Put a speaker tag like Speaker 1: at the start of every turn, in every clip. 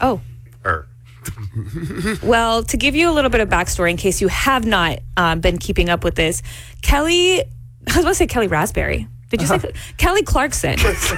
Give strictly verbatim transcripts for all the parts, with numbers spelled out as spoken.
Speaker 1: Oh.
Speaker 2: Her.
Speaker 1: Well, to give you a little bit of backstory in case you have not um, been keeping up with this, Kelly, I was going to say Kelly Raspberry. Did you uh-huh. say Kelly Clarkson?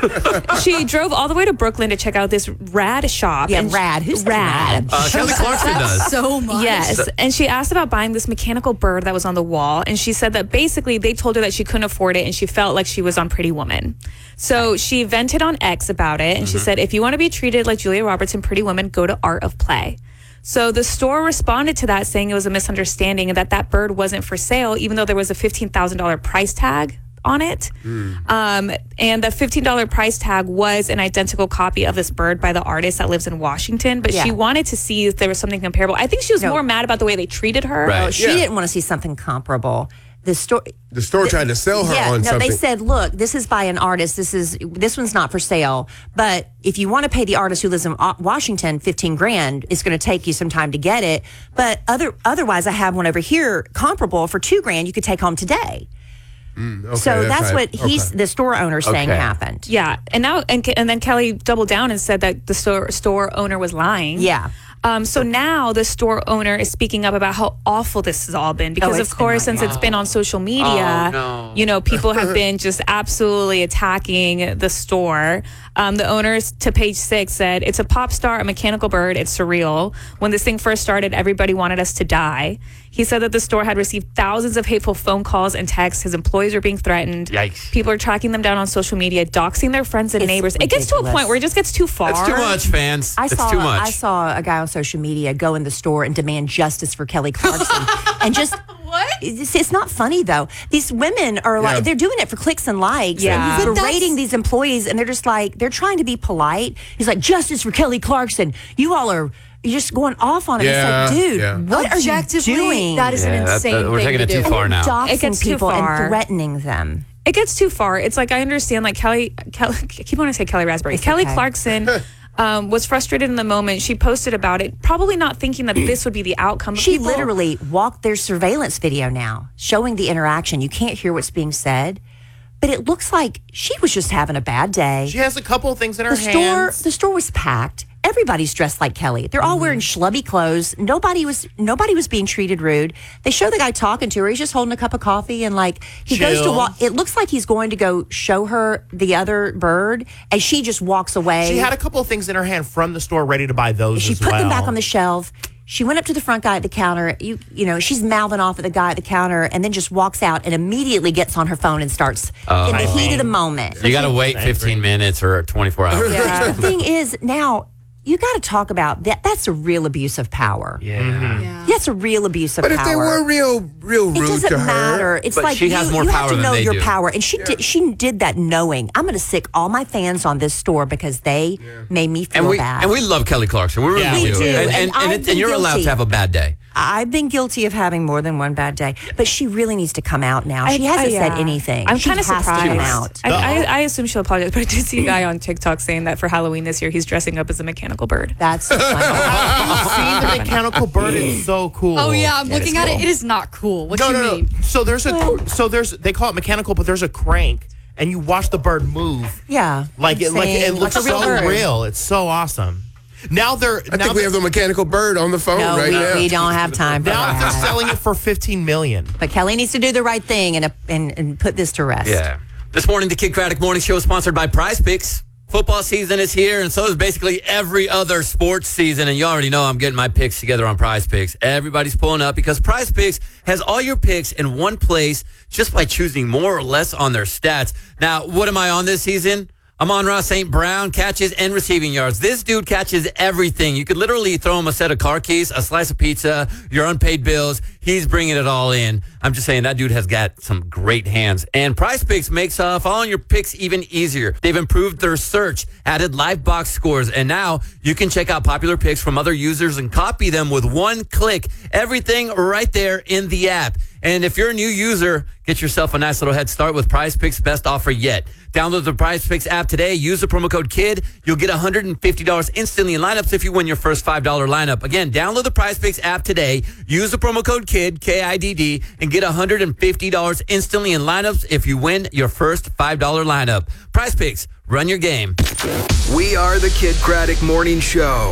Speaker 1: She drove all the way to Brooklyn to check out this rad shop.
Speaker 3: Yeah, and rad. Who's
Speaker 1: rad?
Speaker 2: Uh, Kelly Clarkson does.
Speaker 4: So much.
Speaker 1: Yes. And she asked about buying this mechanical bird that was on the wall. And she said that basically they told her that she couldn't afford it and she felt like she was on Pretty Woman. So she vented on X about it. And mm-hmm. she said, if you want to be treated like Julia Roberts in Pretty Woman, go to Art of Play. So the store responded to that saying it was a misunderstanding and that that bird wasn't for sale, even though there was a fifteen thousand dollars price tag on it. Mm. Um, and the fifteen dollars price tag was an identical copy of this bird by the artist that lives in Washington, but yeah. she wanted to see if there was something comparable. I think she was no. more mad about the way they treated her.
Speaker 3: Right. Oh, she yeah. didn't want to see something comparable. The store,
Speaker 5: the store tried to sell her
Speaker 3: yeah,
Speaker 5: on
Speaker 3: no,
Speaker 5: something.
Speaker 3: They said, "Look, this is by an artist. This is this one's not for sale. But if you want to pay the artist who lives in Washington fifteen grand, it's going to take you some time to get it. But other otherwise, I have one over here comparable for two grand. You could take home today." Mm, okay, so that's, that's right. what he's okay. the store owner saying okay. happened.
Speaker 1: Yeah, and now and and then Kelly doubled down and said that the store store owner was lying.
Speaker 3: Yeah.
Speaker 1: Um, so now the store owner is speaking up about how awful this has all been because, oh, of course, since wow. it's been on social media,
Speaker 2: oh, no.
Speaker 1: you know, people have been just absolutely attacking the store. Um, the owners to Page Six said, it's a pop star, a mechanical bird. It's surreal. When this thing first started, everybody wanted us to die. He said that the store had received thousands of hateful phone calls and texts. His employees were being threatened.
Speaker 2: Yikes.
Speaker 1: People are tracking them down on social media, doxing their friends and
Speaker 3: it's
Speaker 1: neighbors.
Speaker 3: Ridiculous.
Speaker 1: It gets to a point where it just gets too far.
Speaker 2: It's too much, fans.
Speaker 3: I
Speaker 2: it's
Speaker 3: saw,
Speaker 2: too much.
Speaker 3: I saw a guy on social media go in the store and demand justice for Kelly Clarkson. and just...
Speaker 4: What?
Speaker 3: It's, it's not funny, though. These women are like, yeah. they're doing it for clicks and likes.
Speaker 1: Yeah.
Speaker 3: And he's berating these employees, and they're just like, they're trying to be polite. He's like, justice for Kelly Clarkson. You all are... You're just going off on it.
Speaker 5: Yeah,
Speaker 3: it's like, dude,
Speaker 5: yeah.
Speaker 3: what are you doing?
Speaker 4: That is
Speaker 2: yeah,
Speaker 4: an insane
Speaker 2: that, that, we're
Speaker 4: thing
Speaker 2: taking
Speaker 4: to
Speaker 2: it
Speaker 4: do.
Speaker 2: too far now.
Speaker 3: Doxing
Speaker 1: It gets too
Speaker 3: people
Speaker 1: far.
Speaker 3: and threatening them.
Speaker 1: It gets too far. It's like, I understand, like, Kelly, Kelly I keep wanting to say Kelly Raspberry.
Speaker 3: It's
Speaker 1: Kelly
Speaker 3: okay.
Speaker 1: Clarkson um, was frustrated in the moment. She posted about it, probably not thinking that this would be the outcome.
Speaker 3: She
Speaker 1: people,
Speaker 3: literally walked their surveillance video now, showing the interaction. You can't hear what's being said. But it looks like she was just having a bad day.
Speaker 6: She has a couple of things in her
Speaker 3: the store,
Speaker 6: hands.
Speaker 3: The store was packed. Everybody's dressed like Kelly. They're all mm-hmm. wearing schlubby clothes. Nobody was nobody was being treated rude. They show the guy talking to her. He's just holding a cup of coffee and like he
Speaker 6: Chill.
Speaker 3: goes to walk. It looks like he's going to go show her the other bird, and she just walks away.
Speaker 6: She had a couple of things in her hand from the store, ready to buy those.
Speaker 3: She
Speaker 6: as
Speaker 3: put
Speaker 6: well.
Speaker 3: them back on the shelf. She went up to the front guy at the counter. You you know, she's mouthing off at the guy at the counter and then just walks out and immediately gets on her phone and starts
Speaker 2: Oh.
Speaker 3: in the
Speaker 6: I
Speaker 3: heat
Speaker 6: mean,
Speaker 3: of the moment.
Speaker 2: You got to wait fifteen minutes or twenty-four hours.
Speaker 1: Yeah.
Speaker 3: The thing is, now you got to talk about that. That's a real abuse of power.
Speaker 2: Yeah.
Speaker 6: Mm-hmm.
Speaker 4: Yeah.
Speaker 3: That's a real abuse of
Speaker 5: But
Speaker 3: power.
Speaker 5: if they were real, real
Speaker 3: it
Speaker 5: rude
Speaker 3: doesn't
Speaker 5: to her,
Speaker 3: matter. It's
Speaker 2: But
Speaker 3: like
Speaker 2: she
Speaker 3: you,
Speaker 2: has more
Speaker 3: you
Speaker 2: power
Speaker 3: have to
Speaker 2: than
Speaker 3: know
Speaker 2: they
Speaker 3: your
Speaker 2: do.
Speaker 3: power, and she did. She did that knowing I'm going to sick all my fans on this store because they made me feel
Speaker 2: And we
Speaker 3: bad.
Speaker 2: and we love Kelly Clarkson. We really
Speaker 6: Yeah,
Speaker 3: we
Speaker 2: do.
Speaker 3: do.
Speaker 2: And,
Speaker 3: And
Speaker 2: and, and,
Speaker 3: I've
Speaker 2: it,
Speaker 3: been
Speaker 2: and you're allowed
Speaker 3: guilty.
Speaker 2: to have a bad day.
Speaker 3: I've been guilty of having more than one bad day, but she really needs to come out now. She
Speaker 1: I-
Speaker 3: hasn't
Speaker 1: I- yeah.
Speaker 3: said anything.
Speaker 1: I'm
Speaker 3: She
Speaker 1: kind of
Speaker 3: has
Speaker 1: surprised.
Speaker 3: to come out.
Speaker 1: I, I, I assume she'll apologize, but I did see a guy on TikTok saying that for Halloween this year, he's dressing up as a mechanical bird.
Speaker 3: That's so funny.
Speaker 6: See the mechanical bird is so cool.
Speaker 4: Oh yeah, I'm
Speaker 3: That
Speaker 4: looking
Speaker 3: is
Speaker 4: at
Speaker 3: cool.
Speaker 4: it. It is not cool. What
Speaker 6: No,
Speaker 4: do you
Speaker 6: no,
Speaker 4: mean?
Speaker 6: no. So there's a so there's they call it mechanical, but there's a crank, and you watch the bird move.
Speaker 3: Yeah,
Speaker 6: Like it, like it
Speaker 3: Same.
Speaker 6: looks
Speaker 3: Like a real
Speaker 6: so
Speaker 3: bird.
Speaker 6: real. It's so awesome. Now they're
Speaker 5: I
Speaker 6: now
Speaker 5: think we
Speaker 6: they're,
Speaker 5: have the mechanical bird on the phone
Speaker 3: No,
Speaker 5: right
Speaker 3: we,
Speaker 5: now.
Speaker 3: we don't have time for
Speaker 6: now they're
Speaker 3: that.
Speaker 6: selling it for fifteen million.
Speaker 3: But Kelly needs to do the right thing and, uh, and and put this to rest.
Speaker 2: Yeah. This morning, the Kid Craddock Morning Show is sponsored by Prize Picks. Football season is here, and so is basically every other sports season. And you already know I'm getting my picks together on Prize Picks. Everybody's pulling up because Prize Picks has all your picks in one place just by choosing more or less on their stats. Now, what am I on this season? I'm on Ross Saint Brown, catches and receiving yards. This dude catches everything. You could literally throw him a set of car keys, a slice of pizza, your unpaid bills. He's bringing it all in. I'm just saying that dude has got some great hands. And Prize Picks makes uh, following your picks even easier. They've improved their search, added live box scores, and now you can check out popular picks from other users and copy them with one click. Everything right there in the app. And if you're a new user, get yourself a nice little head start with Prize Picks' best offer yet. Download the Prize Picks app today. Use the promo code KID. You'll get one hundred fifty dollars instantly in lineups if you win your first five dollars lineup. Again, download the Prize Picks app today. Use the promo code KID, K I D D, and get one hundred fifty dollars instantly in lineups if you win your first five dollars lineup. Prize Picks, run your game.
Speaker 7: We are the Kid Craddock Morning Show.